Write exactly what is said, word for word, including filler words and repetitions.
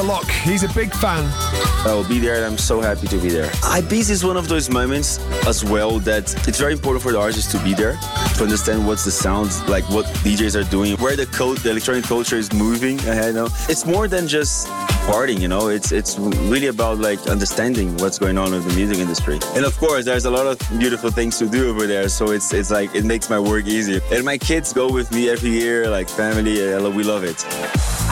Lock, he's a big fan. I will be there and I'm so happy to be there. Ibiza is one of those moments as well that it's very important for the artists to be there, to understand what's the sounds, like what D Js are doing, where the code, the electronic culture is moving ahead. You know? It's more than just partying, you know, it's it's really about like understanding what's going on in the music industry. And of course, there's a lot of beautiful things to do over there, so it's it's like, it makes my work easier. And my kids go with me every year, like family, we love it.